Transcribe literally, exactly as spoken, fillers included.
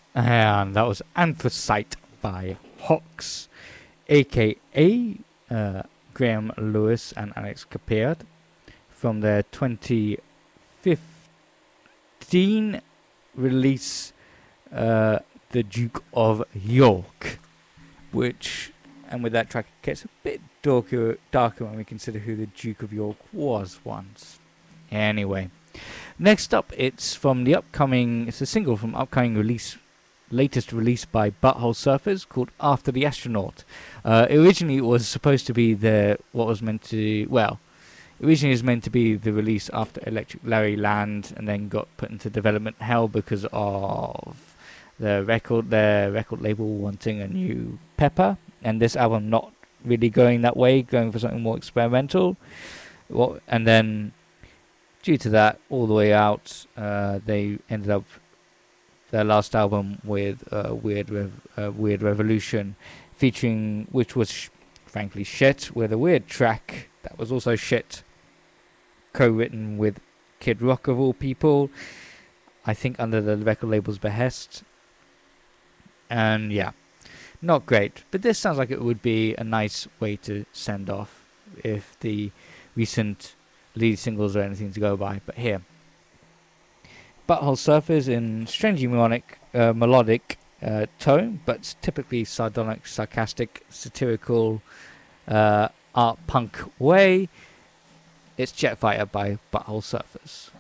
And that was Anthracite by Hawks, aka uh, Graham Lewis and Alex Capeard, from their twenty fifteen release, uh, The Duke of York, which, and with that track, it gets a bit darker, darker when we consider who the Duke of York was once. Anyway, next up, it's from the upcoming, it's a single from upcoming release, latest release by Butthole Surfers called After the Astronaut. Uh, originally, it was supposed to be the, what was meant to, well, originally it was meant to be the release after Electric Larry Land, and then got put into development hell because of the record, their record label wanting a new pepper, and this album not really going that way, going for something more experimental. Well, and then due to that, all the way out, uh, they ended up their last album with uh, Weird Rev- uh, Weird Revolution, featuring, which was sh- frankly shit, with a weird track that was also shit, co-written with Kid Rock of all people, I think under the record label's behest. And yeah, not great, but this sounds like it would be a nice way to send off if the recent lead singles are anything to go by. But here, Butthole Surfers in strangely melodic, uh, melodic uh, tone, but typically sardonic, sarcastic, satirical, uh, art punk way. It's Jet Fighter by Butthole Surfers.